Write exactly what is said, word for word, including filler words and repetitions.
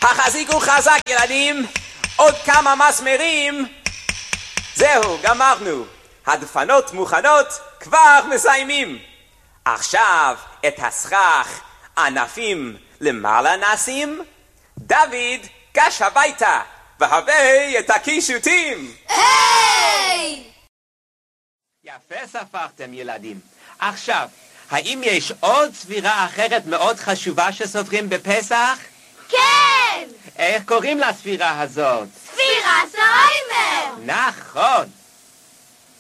החזיקו חזק ילדים, עוד כמה מסמרים. זהו, גמרנו. הדפנות מוכנות, כבר מסיימים. עכשיו את הסכך ענפים למעלה נשים. דוד גש הביתה והבא את הקישוטים. היי! יפה ספרתם ילדים. עכשיו, האם יש עוד ספירה אחרת מאוד חשובה שסופרים בפסח? כן! איך קוראים לספירה הזאת? ספירת העומר! נכון.